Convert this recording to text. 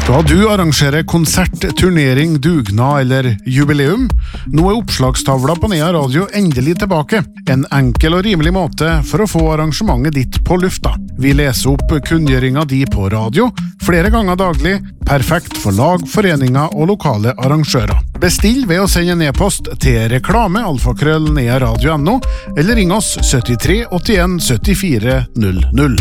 Skal du arrangere konsert, turnering, dugnad eller jubileum? Nå oppslagstavla på Nea Radio endelig tilbake. En enkel og rimelig måte for å få arrangementet ditt på lufta. Vi leser opp kunngjøringa di på radio, flere ganger daglig, perfekt for lag, foreninger og lokale arrangører. Bestill ved å sende en e-post til reklame@nearadio.no eller ring oss 73 81 74 00.